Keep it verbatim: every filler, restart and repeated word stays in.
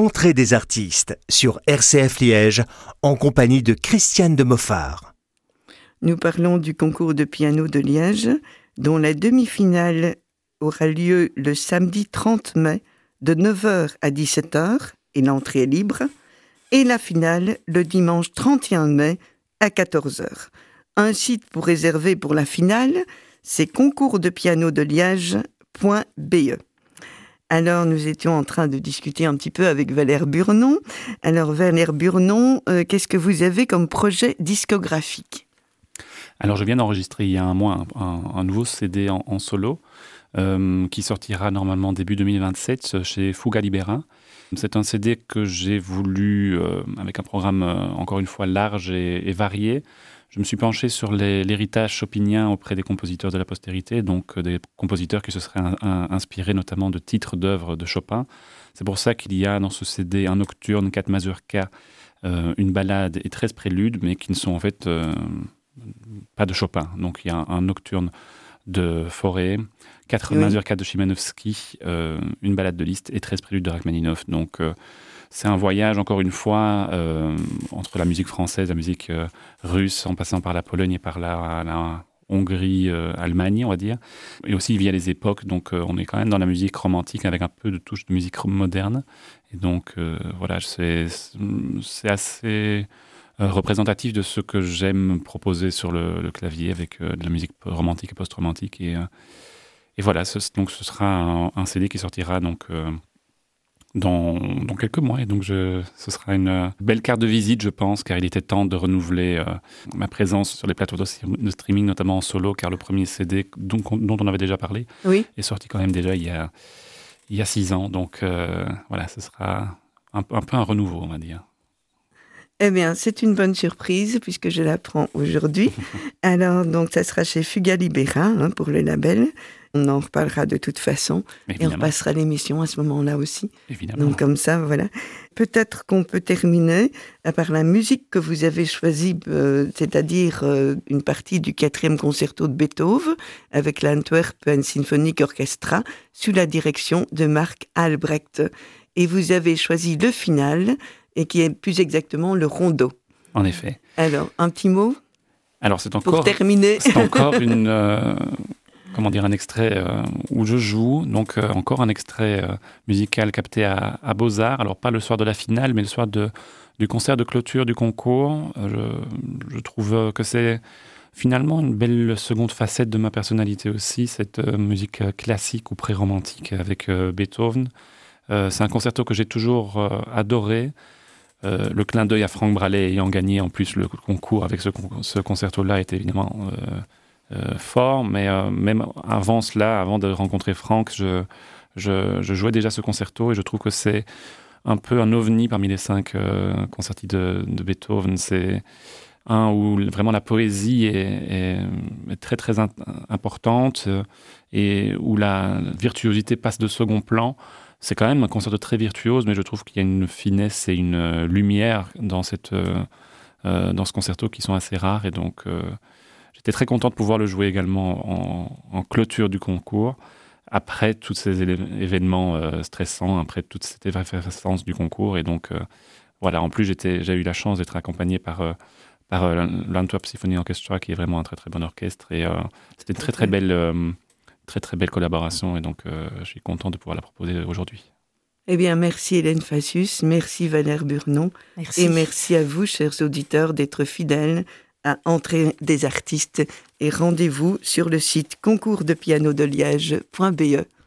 Entrée des artistes sur R C F Liège en compagnie de Christiane de Moffard. Nous parlons du concours de piano de Liège dont la demi-finale aura lieu le samedi trente mai de neuf heures à dix-sept heures et l'entrée est libre, et la finale le dimanche trente et un mai à quatorze heures. Un site pour réserver pour la finale, c'est concours de piano de Liège point b e. Alors, nous étions en train de discuter un petit peu avec Valère Burnon. Alors, Valère Burnon, euh, qu'est-ce que vous avez comme projet discographique ? Alors, je viens d'enregistrer il y a un mois un, un, un nouveau C D en, en solo euh, qui sortira normalement début deux mille vingt-sept chez Fuga Libera. C'est un C D que j'ai voulu, euh, avec un programme euh, encore une fois large et, et varié. Je me suis penché sur les, l'héritage chopinien auprès des compositeurs de la postérité, donc euh, des compositeurs qui se seraient un, un, inspirés notamment de titres d'œuvres de Chopin. C'est pour ça qu'il y a dans ce C D un nocturne, quatre mazurkas, euh, une ballade et treize préludes, mais qui ne sont en fait euh, pas de Chopin. Donc il y a un, un nocturne de Fauré, quatre oui. mazurkas de Chimanovski, euh, une ballade de Liszt et treize préludes de Rachmaninov. Donc euh, c'est un voyage, encore une fois, euh, entre la musique française, la musique euh, russe, en passant par la Pologne et par la, la Hongrie, euh, Allemagne, on va dire. Et aussi via les époques, donc euh, on est quand même dans la musique romantique avec un peu de touche de musique moderne. Et donc, euh, voilà, c'est, c'est assez euh, représentatif de ce que j'aime proposer sur le, le clavier avec euh, de la musique romantique et post-romantique. Et, euh, et voilà, ce, donc ce sera un, un C D qui sortira donc... Euh, Dans, dans quelques mois. Et donc, je, ce sera une belle carte de visite, je pense, car il était temps de renouveler euh, ma présence sur les plateaux de, de streaming, notamment en solo, car le premier C D dont, dont on avait déjà parlé oui. est sorti quand même déjà il y a, il y a six ans. Donc, euh, voilà, ce sera un, un peu un renouveau, on va dire. Eh bien, c'est une bonne surprise, puisque je l'apprends aujourd'hui. Alors, donc, ça sera chez Fuga Libera, hein, pour le label. On en reparlera de toute façon. Évidemment. Et on repassera l'émission à ce moment-là aussi. Évidemment. Donc, comme ça, voilà. Peut-être qu'on peut terminer par la musique que vous avez choisie, euh, c'est-à-dire euh, une partie du quatrième concerto de Beethoven, avec l'Antwerpen Symphonic Orchestra, sous la direction de Marc Albrecht. Et vous avez choisi le final, et qui est plus exactement le rondo. En effet. Alors, un petit mot Alors, c'est encore, pour terminer. C'est encore une, euh, comment dire, un extrait euh, où je joue. Donc, euh, encore un extrait euh, musical capté à, à Beaux-Arts. Alors, pas le soir de la finale, mais le soir de, du concert de clôture du concours. Euh, je, je trouve que c'est finalement une belle seconde facette de ma personnalité aussi, cette euh, musique classique ou pré-romantique avec euh, Beethoven. Euh, c'est un concerto que j'ai toujours euh, adoré. Euh, le clin d'œil à Franck Bralet ayant gagné en plus le concours avec ce, ce concerto-là est évidemment euh, euh, fort, mais euh, même avant cela, avant de rencontrer Franck, je, je, je jouais déjà ce concerto et je trouve que c'est un peu un ovni parmi les cinq euh, concerti de, de Beethoven. C'est un où vraiment la poésie est, est, est très très in- importante euh, et où la virtuosité passe de second plan. C'est quand même un concerto très virtuose, mais je trouve qu'il y a une finesse et une euh, lumière dans, cette, euh, euh, dans ce concerto qui sont assez rares. Et donc, euh, j'étais très content de pouvoir le jouer également en, en clôture du concours, après tous ces élé- événements euh, stressants, après toute cette effervescence du concours. Et donc, euh, voilà, en plus, j'étais, j'ai eu la chance d'être accompagné par, euh, par euh, l'Antwerp Symphony Orchestra, qui est vraiment un très très bon orchestre. Et euh, c'était une très très belle... Euh, très très belle collaboration et donc euh, je suis content de pouvoir la proposer aujourd'hui. Eh bien, merci Hélène Facius, merci Valère Burnon merci. Et merci à vous, chers auditeurs, d'être fidèles à Entrée des artistes et rendez-vous sur le site concours de piano de liège point b e.